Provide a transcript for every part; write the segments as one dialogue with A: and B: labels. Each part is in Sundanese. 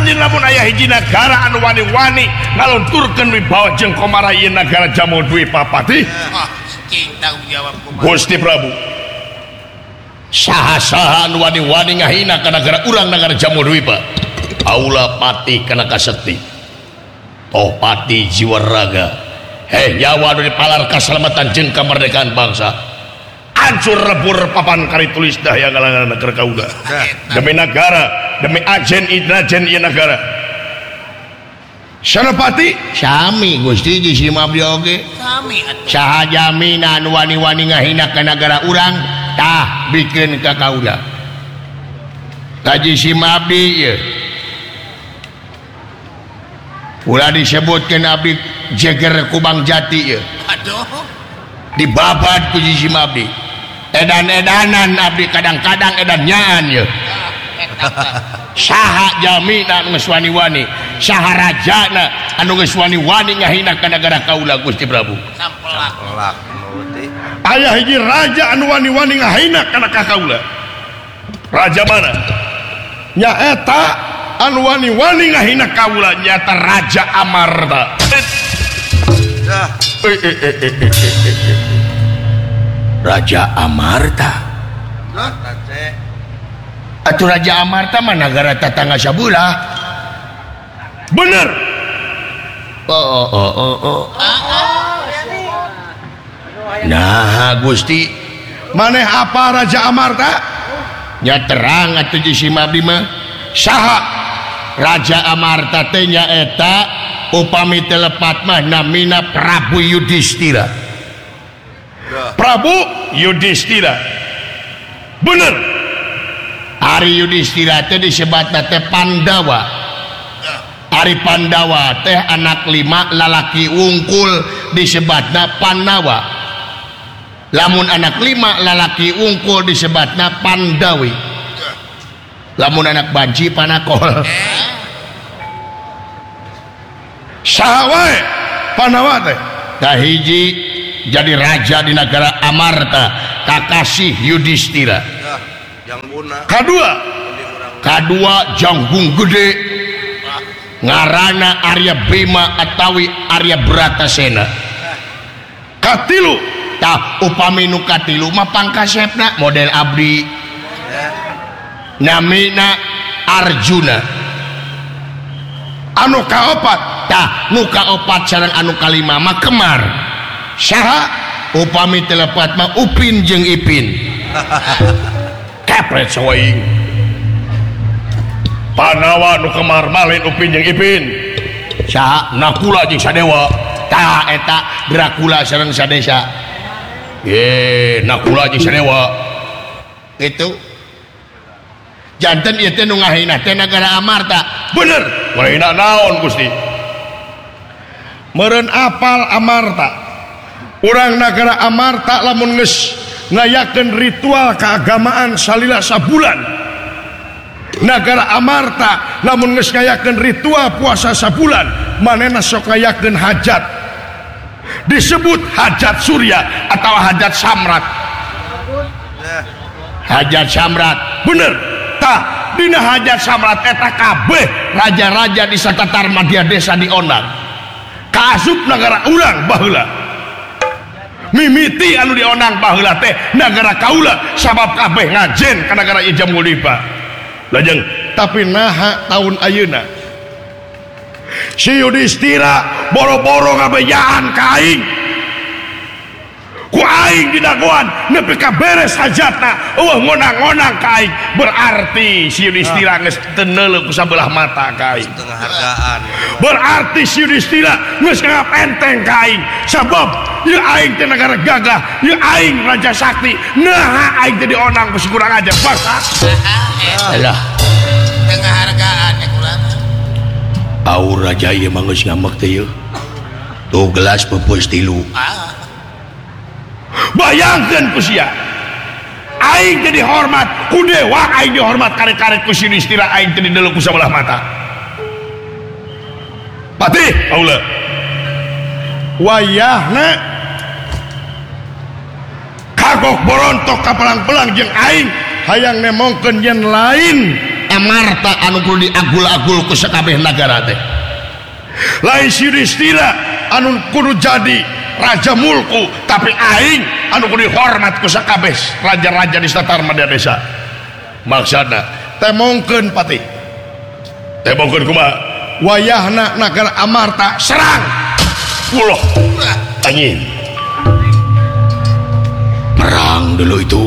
A: anjeun lamun aya hiji nagara anu wani-wani ngalunturkeun wibawa jeung komara ieu nagara Jamudwipa Patih.
B: Cing tanggung jawab kumaha.
A: Gusti Prabu. Saha-saha anu wani-wani ngahina ka nagara urang nagara Jamudwipa. Aula patih kana kaseti. Toh patih jiwa raga. Nyawa anu dipalar kasalamatan jeung kamardikaan bangsa. Hancur rebur papan kari tulis daya ngalangan negara kaula. Demi negara, demi ajen ieu negara. Sanapati sami Gusti di si Abdi oge.
B: Sami
A: saha jaminan wani-wani ngahina ka nagara urang tah bikeun ka kaula. Kaji si Abdi ieu. Ulah disebutkeun abdi jeger kubang jati ieu.
B: Aduh.
A: Dibabat ku si Abdi. Edan-edanan abdi kadang-kadang edan nyaan ieu. Saha jaminan geus wani-wani, saha rajana anu geus wani-wani ngahina ka nagara kaula Gusti Prabu.
B: Sampelak.
A: Aya hiji raja anu wani-wani ngahina kana ka kaula. Raja mana? Nyaeta anu wani-wani ngahina kaula nyaeta Raja Amarta. Raja Amarta. Atuh Raja Amarta mah nagara tetangga sabelah. Bener. Nah Gusti, maneh apa Raja Amarta? Nya terang atuh si Abdi mah. Saha Raja Amarta teh nyaeta upami telepat mah namina Prabu Yudhistira. Prabu Yudhistira. Bener. Ari Yudhistira teh disebatna teh Pandawa. Ari Pandawa teh anak 5 lalaki wungkul disebatna Pandawa. Lamun anak 5 lalaki wungkul disebatna Pandawi. Lamun anak banci Panakol. Saha wae Pandawa teh? Tah hiji jadi raja di negara Amarta kakasih Yudhistira. Kadua janggung gede ngarana Arya Bima atawi Arya Bratasena. Katilu tah upami nu katilu mah pangkasepna model abdi namina Arjuna. Anu kaopat tah nu kaopat sareng anu kalima mah Kemar. Saha upami telepat mah Upin jeung Ipin. Kepret sawaing. Panawa nu Kemar malin Upin jeung Ipin. Saha Nakula jeung Sadewa. Tah eta Dracula sareng Sadesa. Nakula jeung Sadewa. Itu. Janten ieu teh nu ngahina teh nagara Amarta. Bener. Ngahina naon Gusti? Meureun apal Amarta. Urang nagara Amarta lamun geus ngayakeun ritual keagamaan salila sabulan. Nagara Amarta lamun geus ngayakeun ritual puasa sabulan, manehna sok ngayakeun hajat. Disebut hajat Surya atau hajat Samrat. Hajat Samrat. Bener. Tah dina hajat Samrat eta kabeh raja-raja di satatar madya desa diondang. Kaasup nagara urang baheula. Mimiti anu diondang baheula teh nagara kaula sabab kabeh ngajen ka nagara ieu Jamudwipa. Lajeng tapi naha taun ayeuna si Yudhistira boro-boro ngabejaan ka aing. Ku aing didagoan nepi ka beres hajatna eueuh ngonang-ngonang ka aing. Berarti si Yudhistira geus teu neuleuh ku sabelah mata ka aing. Setengah hargaan. Berarti si Yudhistira geus ngapenteng ka aing sabab ieu aing teh negara gagah, ieu aing raja sakti. Nah aing teh dionang ku kurang aja bangsa. Alah.
B: Setengah hargaan ya kulana.
A: Aur raja ieu mah geus ngamek teh ieu. Tuh gelas peupeus 3. Bayangkeun ku sia aing jadi hormat ku dewa, aing dihormat karet-karet ku si Yudhistira, aing teh dideluk ku sabelah mata. Patih aula wayahna kagok borontok ka pelang-pelang jeung aing hayang nemongkeun yen lain Amarta anu kudu diagul-agul ku sakabeh nagara teh lain si Yudhistira anu kudu jadi raja mulku tapi aing anu kudu dihormat ku sakabeh raja-raja di Tatar Madya Desa maksudna teh mongkeun pati teh mongkeun kumaha wayahna nagara Amarta serang ulah anjing perang dulu itu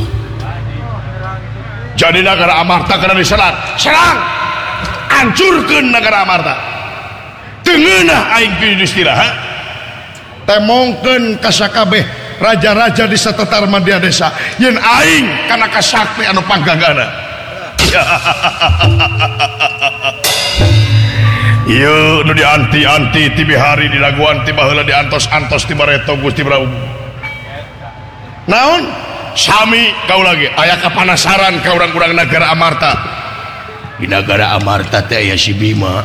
A: jadi negara Amarta kena diserang hancurkeun negara Amarta tengeunah aing ku Yudhistira temongkeun ka sakabeh raja-raja di Tatar Madya Desa yen aing kana kasakti anu pangganggana ieu nu dianti-anti ti bihari dilaguan ti baheula diantos-antos ti bareto Gusti Prabu naon sami kau lagi aya kapanasaran ka urang-urang negara Amarta di negara Amarta teh aya si Bima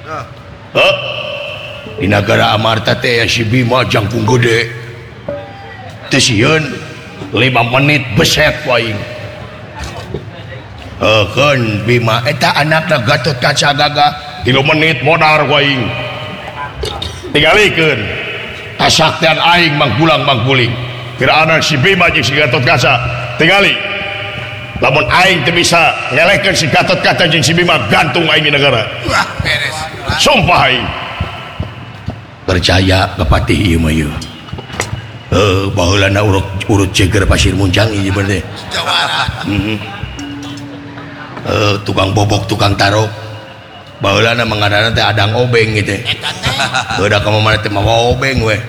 A: di negara Amarta teh aya si Bima jangkung gede teh sieun 5 menit beset waing kan Bima eta anakna Gatotkaca gagah 3 menit modar waing tingalikeun kasaktian aing manggulang mangguling kira anak si Bima jeung si Gatotkaca tingali lamun aing teu bisa ngelehkeun si Gatotkaca jeung si Bima gantung aing di negara
B: Wah, beres.
A: sumpah aing percaya ka patih ieu mah ieu baheulana urut ceger Pasir Muncang ieu bener
B: Jawara.
A: tukang bobok tukang tarok baheulana mengadana teh adang obeng gitu
B: Eta teh.
A: beudak ka mana teh mah obeng we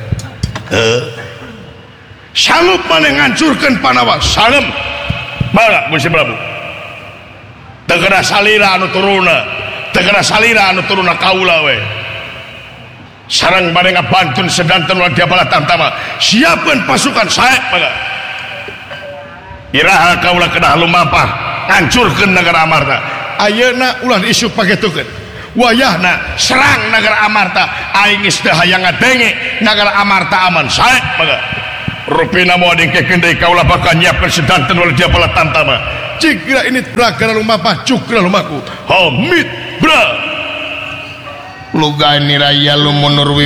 A: sanggup maneh ngancurkeun Panawa sangem barak Gusti Prabu teu kena salira anu turuna kaula we sareng bade ngabantun sedanten wadya bala tamtama siapkeun pasukan sae mangga iraha kaula kedah lumampah ngancurkeun negara Amarta ayeuna ulah isu pagetukeun wayahna serang negara Amarta aing geus teu hayang ngadenge negara Amarta aman sae mangga rupina moal dingkekeun deui kaula bakal nyiapkeun sedanten wadya bala tamtama cikra ini pragara lumampah cukra lumaku hamid bra luga ini raya lumunur